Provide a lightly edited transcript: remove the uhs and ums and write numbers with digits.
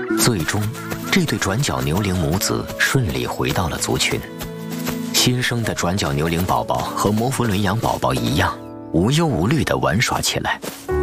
最终，这对转角牛羚母子顺利回到了族群。新生的转角牛羚宝宝和摩佛伦羊宝宝一样，无忧无虑地玩耍起来。